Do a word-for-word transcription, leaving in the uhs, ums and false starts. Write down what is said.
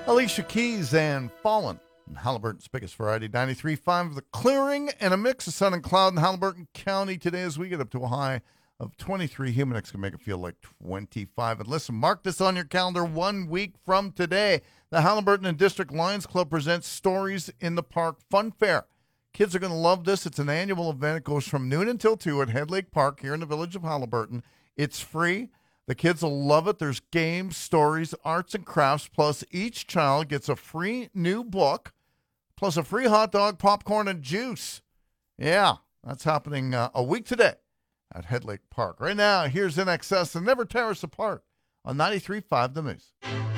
Alicia Keys and Fallen. Halliburton's biggest variety, ninety-three point five. The clearing and a mix of sun and cloud in Halliburton County today as we get up to a high of twenty-three. Humidex can make it feel like twenty-five. And listen, mark this on your calendar one week from today. The Halliburton and District Lions Club presents Stories in the Park Fun Fair. Kids are going to love this. It's an annual event. It goes from noon until two at Head Lake Park here in the village of Halliburton. It's free. The kids will love it. There's games, stories, arts, and crafts. Plus, each child gets a free new book, plus a free hot dog, popcorn, and juice. Yeah, that's happening uh, a week today at Head Lake Park. Right now, here's In Excess and Never Tear Us Apart on ninety-three point five The Moose.